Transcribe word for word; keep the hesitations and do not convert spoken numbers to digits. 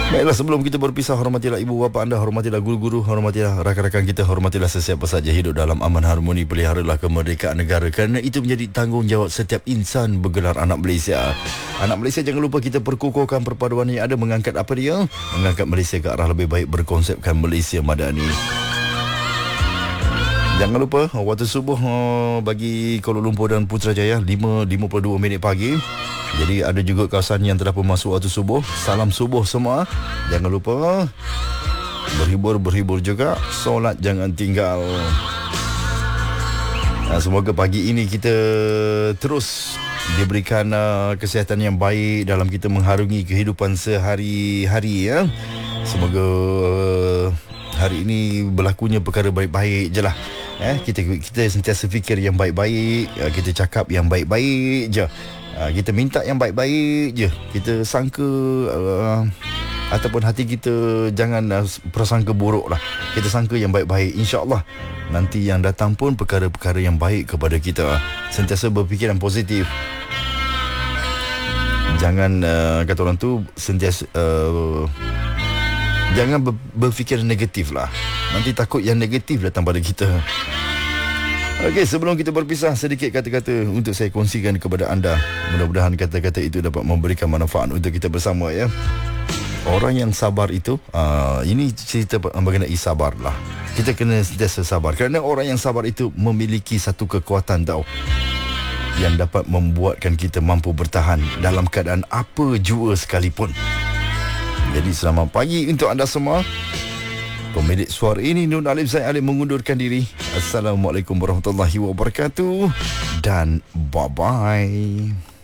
Baiklah, sebelum kita berpisah, hormatilah ibu bapa anda, hormatilah guru-guru, hormatilah rakan-rakan kita, hormatilah sesiapa saja hidup dalam aman harmoni, peliharalah kemerdekaan negara kerana itu menjadi tanggungjawab setiap insan bergelar anak Malaysia. Anak Malaysia, jangan lupa kita perkukuhkan perpaduan yang ada, mengangkat apa dia? Mengangkat Malaysia ke arah lebih baik, berkonsepkan Malaysia Madani. Jangan lupa waktu subuh bagi Kuala Lumpur dan Putrajaya lima lima puluh dua minit pagi. Jadi ada juga kawasan yang telah pun masuk waktu subuh. Salam subuh semua. Jangan lupa berhibur-berhibur juga. Solat jangan tinggal. Nah, semoga pagi ini kita terus diberikan uh, kesihatan yang baik dalam kita mengharungi kehidupan sehari-hari, ya. Semoga uh, hari ini berlakunya perkara baik-baik je lah. Eh, kita kita sentiasa fikir yang baik-baik, kita cakap yang baik-baik je, kita minta yang baik-baik je, kita sangka uh, ataupun hati kita jangan uh, prasangka buruk lah, kita sangka yang baik-baik. InsyaAllah nanti yang datang pun perkara-perkara yang baik kepada kita. Sentiasa berfikiran positif. Jangan uh, kata orang tu sentiasa uh, jangan ber, berfikir negatif lah. Nanti takut yang negatif datang pada kita. Okey, sebelum kita berpisah, sedikit kata-kata untuk saya kongsikan kepada anda. Mudah-mudahan kata-kata itu dapat memberikan manfaat untuk kita bersama, ya. Orang yang sabar itu, uh, ini cerita mengenai sabar lah. Kita kena sentiasa sabar. Kerana orang yang sabar itu memiliki satu kekuatan tau, yang dapat membuatkan kita mampu bertahan dalam keadaan apa jua sekalipun. Jadi selamat pagi untuk anda semua. Pemilik suara ini Nun Alif Zaid Alif mengundurkan diri. Assalamualaikum warahmatullahi wabarakatuh dan bye bye.